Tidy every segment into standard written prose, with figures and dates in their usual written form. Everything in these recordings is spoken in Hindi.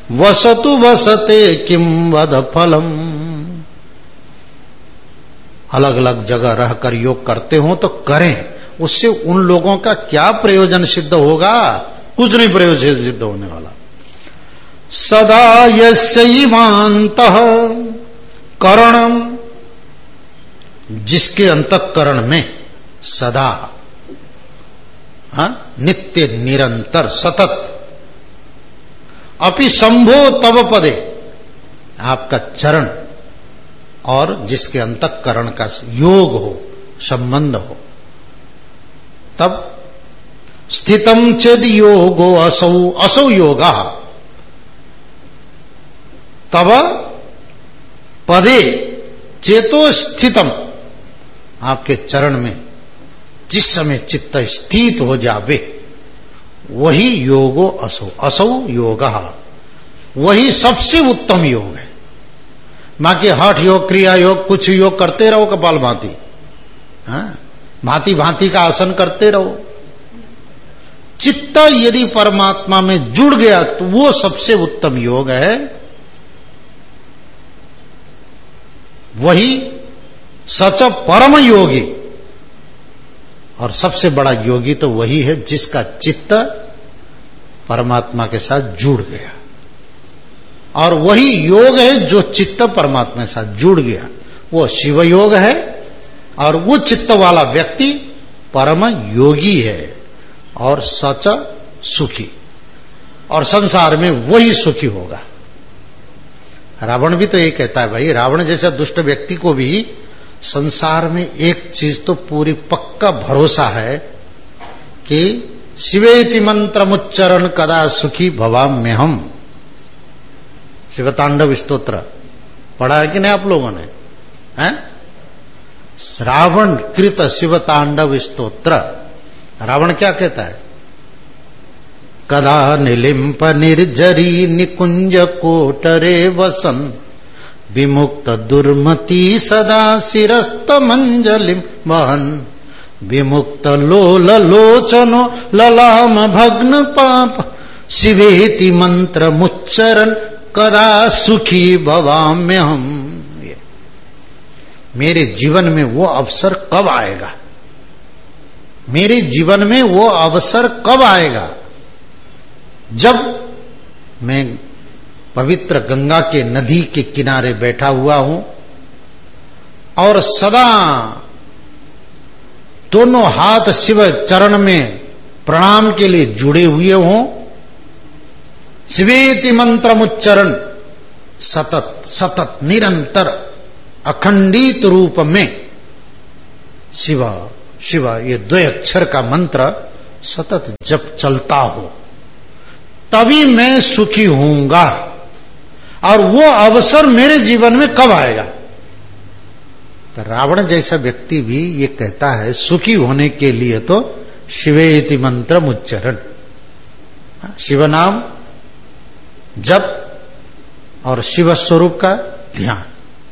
वसतु वसते किम वद फलम। अलग अलग जगह रहकर योग करते हो तो करें, उससे उन लोगों का क्या प्रयोजन सिद्ध होगा? कुछ नहीं प्रयोजन सिद्ध होने वाला। सदा यस्यैवान्तः करणम, जिसके अंतःकरण में सदा नित्य निरंतर सतत अपि शंभो तव पदे, आपका चरण और जिसके अंतःकरण का योग हो, संबंध हो, तब स्थितम चेद योगो असौ असौ योगा तब पदे चेतो स्थितम, आपके चरण में जिस समय चित्त स्थित हो जावे वही योगो असौ असौ योगा, वही सबसे उत्तम योग है। बाकी हठ योग, क्रिया योग, कुछ योग करते रहो कपाल भांति, भांति भांति का आसन करते रहो। चित्त यदि परमात्मा में जुड़ गया तो वो सबसे उत्तम योग है, वही सच परम योगी। और सबसे बड़ा योगी तो वही है जिसका चित्त परमात्मा के साथ जुड़ गया, और वही योग है जो चित्त परमात्मा के साथ जुड़ गया, वो शिव योग है। और वो चित्त वाला व्यक्ति परम योगी है और सच सुखी, और संसार में वही सुखी होगा। रावण भी तो ये कहता है, भाई रावण जैसा दुष्ट व्यक्ति को भी संसार में एक चीज तो पूरी पक्का भरोसा है कि शिवेति मंत्रमुच्चरण कदा सुखी भवाम्यहम। शिवतांडव स्तोत्र पढ़ा है कि नहीं आप लोगों ने? हैं? रावण कृत शिवतांडव स्तोत्र। रावण क्या कहता है? कदा निलिंप निर्जरी निकुंज कोटरे वसन विमुक्त दुर्मति सदा शिरस्त मंजलिम वहन विमुक्त लोल लोचनो ललाम भग्न पाप शिवेति मंत्र मुच्चरण कदा सुखी भवाम्यहम। मेरे जीवन में वो अवसर कब आएगा? मेरे जीवन में वो अवसर कब आएगा जब मैं पवित्र गंगा के नदी के किनारे बैठा हुआ हूं और सदा दोनों हाथ शिव चरण में प्रणाम के लिए जुड़े हुए हों। शिवेति मंत्रमुच्चरण सतत सतत निरंतर अखंडित रूप में शिव शिव ये 2 अक्षर का मंत्र सतत जब चलता हो तभी मैं सुखी होऊंगा। और वो अवसर मेरे जीवन में कब आएगा? तो रावण जैसा व्यक्ति भी ये कहता है सुखी होने के लिए तो शिवेति मंत्र उच्चारण, शिव नाम जप और शिव स्वरूप का ध्यान,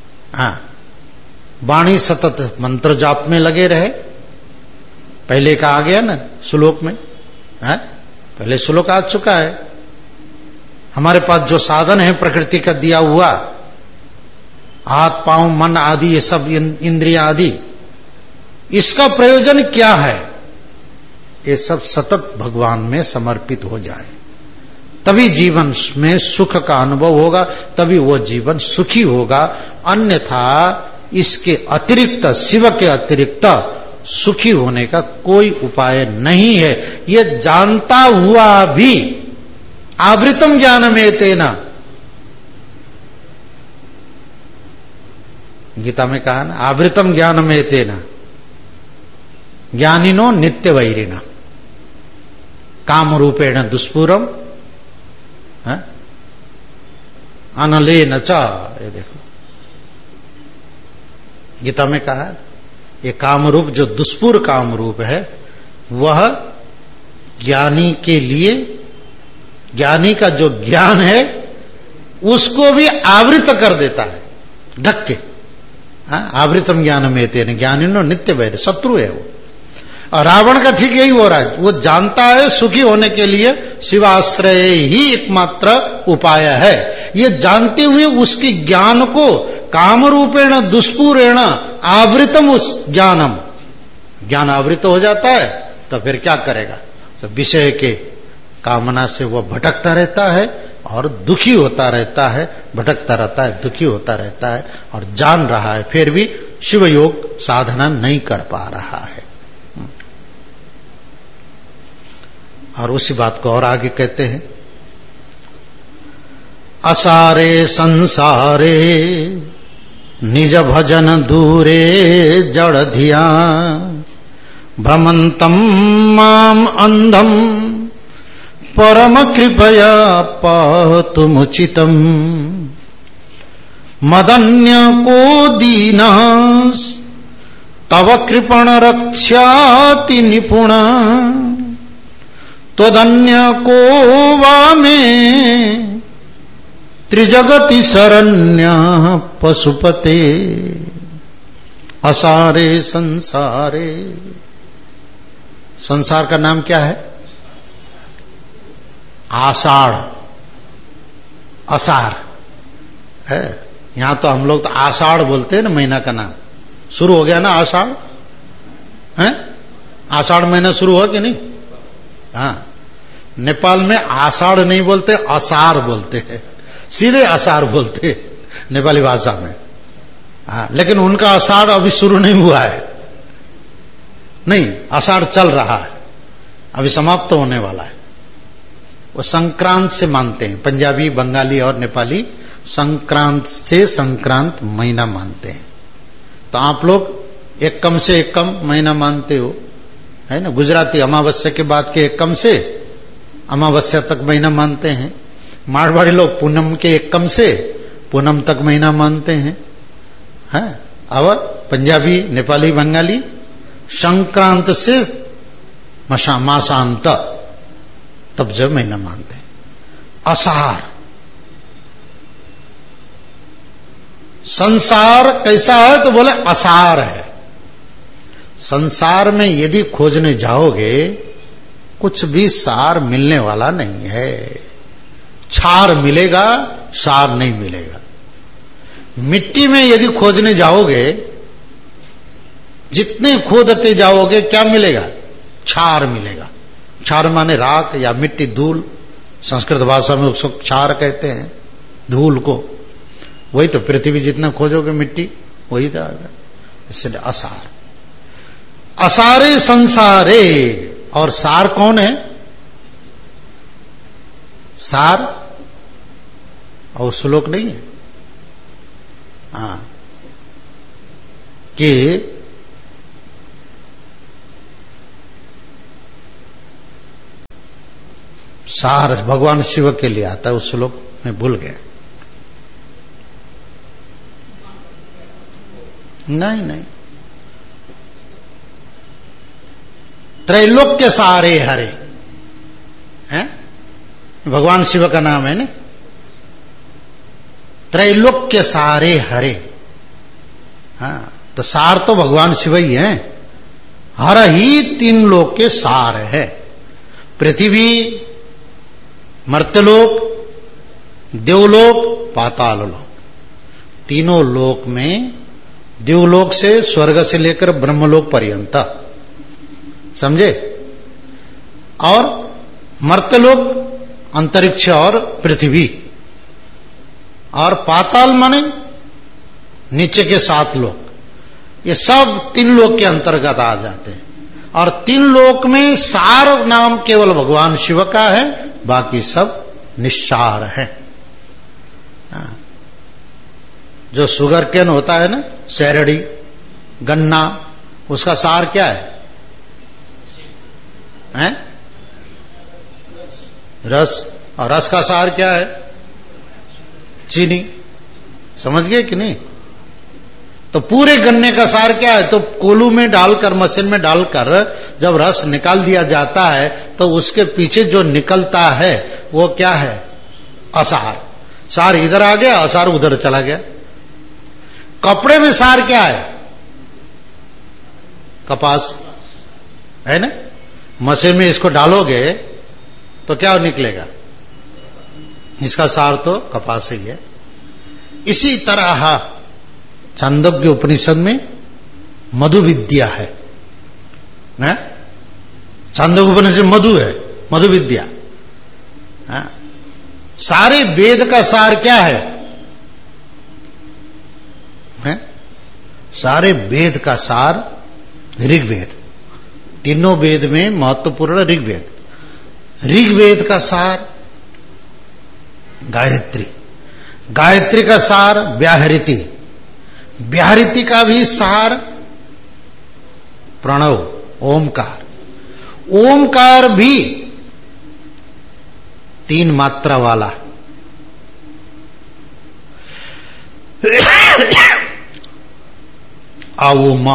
वाणी सतत मंत्र जाप में लगे रहे। पहले का आ गया ना श्लोक में, पहले श्लोक आ चुका है। हमारे पास जो साधन है प्रकृति का दिया हुआ, हाथ पांव मन आदि ये सब इंद्रिया आदि, इसका प्रयोजन क्या है? ये सब सतत भगवान में समर्पित हो जाए तभी जीवन में सुख का अनुभव होगा, तभी वो जीवन सुखी होगा। अन्यथा इसके अतिरिक्त, शिव के अतिरिक्त सुखी होने का कोई उपाय नहीं है। ये जानता हुआ भी आवृतम ज्ञानम एतेन, गीता में कहा ना, आवृतम ज्ञानम एतेन ज्ञानिनो नित्य वैरिण काम रूपेण दुष्पूरम अनलेन च। ये देखो गीता में कहा, ये काम रूप जो दुष्पूर काम रूप है वह ज्ञानी के लिए, ज्ञानी का जो ज्ञान है उसको भी आवृत कर देता है, ढक के। आवृतम ज्ञान में तेन ज्ञानिनो नित्य वैर, शत्रु है वो। और रावण का ठीक यही हो रहा है, वो जानता है सुखी होने के लिए शिवाश्रय ही एकमात्र उपाय है। ये जानते हुए उसके ज्ञान को काम रूपेण दुष्पूरेण आवृतम, उस ज्ञान आवृत हो जाता है, तो फिर क्या करेगा? तो विषय के कामना से वह भटकता रहता है और दुखी होता रहता है, भटकता रहता है, दुखी होता रहता है, और जान रहा है फिर भी शिव योग साधना नहीं कर पा रहा है। और उसी बात को और आगे कहते हैं, असारे संसारे निज भजन दूरे जड़ धिया भ्रमंतम माम अंधम परम कृपया पातु मुचितम मदन्य को दीना तव कृपण रक्षाति निपुण त्वदन्य को वामे त्रिजगति शरण्य पशुपते असारे संसारे। संसार का नाम क्या है? आषाढ़, असार है। यहां तो हम लोग तो आषाढ़ बोलते हैं ना, महीना का नाम शुरू हो गया ना, आषाढ़ है। आषाढ़ महीना शुरू हुआ कि नहीं? हाँ, नेपाल में आषाढ़ नहीं बोलते, असार बोलते हैं, सीधे असार बोलते हैं नेपाली भाषा में। हाँ, लेकिन उनका आषाढ़ अभी शुरू नहीं हुआ है, नहीं, आषाढ़ चल रहा है, अभी समाप्त होने वाला है। वो संक्रांत से मानते हैं, पंजाबी, बंगाली और नेपाली संक्रांत से संक्रांत महीना मानते हैं। तो आप लोग एकम से एकम महीना मानते हो, है ना। गुजराती अमावस्या के बाद के एकम से अमावस्या तक महीना मानते हैं। मारवाड़ी लोग पूनम के एकम से पूनम तक महीना मानते हैं, है। और पंजाबी, नेपाली, बंगाली संक्रांत से मासांत तब जब महीना मानते हैं। असार, संसार कैसा है? तो बोले असार है। संसार में यदि खोजने जाओगे कुछ भी सार मिलने वाला नहीं है। क्षार मिलेगा, सार नहीं मिलेगा। मिट्टी में यदि खोजने जाओगे, जितने खोदते जाओगे क्या मिलेगा? क्षार मिलेगा। क्षार माने राख या मिट्टी, धूल, संस्कृत भाषा में उसको क्षार कहते हैं, धूल को। वही तो पृथ्वी जितना खोजोगे मिट्टी वही था, इसलिए असार। असारे संसारे, और सार कौन है? सार और श्लोक नहीं है, हाँ, कि सार भगवान शिव के लिए आता है, उस श्लोक में भूल गए। नहीं, त्रैलोक्य सारे हरे हैं, भगवान शिव का नाम है ना। त्रैलोक्य सारे हरे, हाँ, तो सार तो भगवान शिव ही है। हर ही तीन लोक के सार है। पृथ्वी, मर्त्यलोक, देवलोक, पाताल लोक। तीनों लोक में, देवलोक से, स्वर्ग से लेकर ब्रह्मलोक पर्यंत, समझे। और मर्त्यलोक, अंतरिक्ष और पृथ्वी, और पाताल माने नीचे के 7 लोक, ये सब 3 लोक के अंतर्गत आ जाते हैं। और 3 लोक में सार नाम केवल भगवान शिव का है, बाकी सब निस्सार है। जो शुगर केन होता है ना, शहरड़ी, गन्ना, उसका सार क्या है? हैं? रस। और रस का सार क्या है? चीनी। समझ गए कि नहीं? तो पूरे गन्ने का सार क्या है? तो कोलू में डालकर, मशीन में डालकर जब रस निकाल दिया जाता है तो उसके पीछे जो निकलता है वो क्या है? असार। सार इधर आ गया, असार उधर चला गया। कपड़े में सार क्या है? कपास। है ना? मसे में इसको डालोगे तो क्या निकलेगा? इसका सार तो कपास ही है। इसी तरह छांदोग्य उपनिषद में मधु विद्या है, छांदोग्य उपनिषद मधु है, मधु विद्या। सारे वेद का सार क्या है? सारे वेद का सार ऋग्वेद। तीनों वेद में महत्वपूर्ण ऋग्वेद। ऋग्वेद का सार गायत्री, गायत्री का सार व्याहृति, व्याहृति का भी सार प्रणव ओमकार, ओमकार भी 3 मात्रा वाला। आऊमा,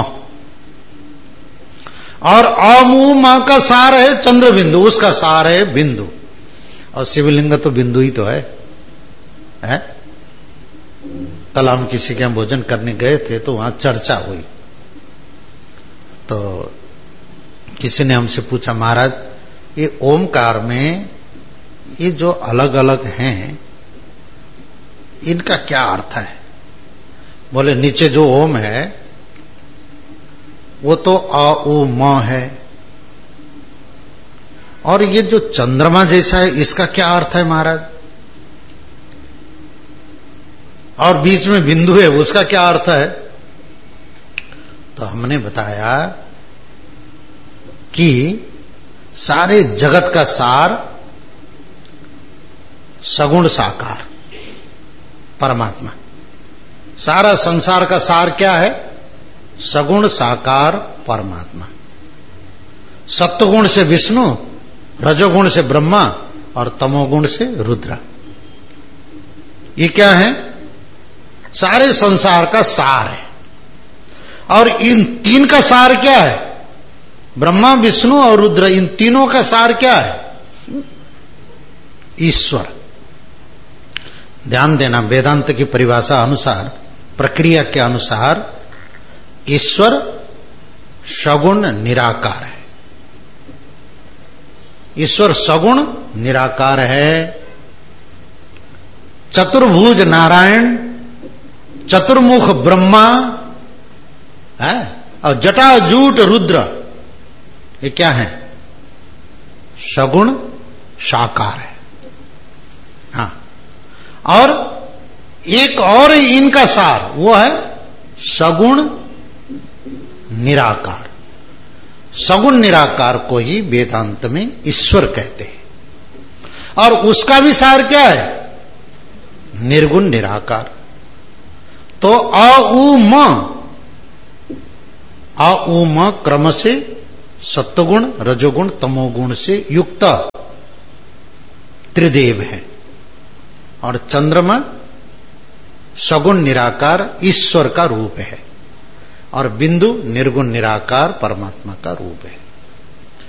और आमूमा का सार है चंद्र बिंदु, उसका सार है बिंदु। और शिवलिंग तो बिंदु ही तो है? कल हम किसी के यहाँ भोजन करने गए थे तो वहां चर्चा हुई, तो किसी ने हमसे पूछा, महाराज ये ओमकार में ये जो अलग अलग हैं इनका क्या अर्थ है? बोले नीचे जो ओम है वो तो आ उ म है, और ये जो चंद्रमा जैसा है इसका क्या अर्थ है महाराज? और बीच में बिंदु है उसका क्या अर्थ है? तो हमने बताया कि सारे जगत का सार सगुण साकार परमात्मा। सारा संसार का सार क्या है? सगुण साकार परमात्मा। सत्वगुण से विष्णु, रजोगुण से ब्रह्मा और तमोगुण से रुद्र। ये क्या है? सारे संसार का सार है। और इन 3 का सार क्या है? ब्रह्मा, विष्णु और रुद्र, इन तीनों का सार क्या है? ईश्वर। ध्यान देना, वेदांत की परिभाषा अनुसार, प्रक्रिया के अनुसार ईश्वर सगुण निराकार है। ईश्वर सगुण निराकार है। चतुर्भुज नारायण, चतुर्मुख ब्रह्मा है, और जटाजूट रुद्र, ये क्या है? सगुण साकार है। हाँ, और एक और इनका सार वो है सगुण निराकार। सगुण निराकार को ही वेदांत में ईश्वर कहते हैं। और उसका भी सार क्या है? निर्गुण निराकार। तो अ उ म क्रम से सत्वगुण, रजोगुण, तमोगुण से युक्त त्रिदेव है। और चंद्रमा सगुण निराकार ईश्वर का रूप है, और बिंदु निर्गुण निराकार परमात्मा का रूप है।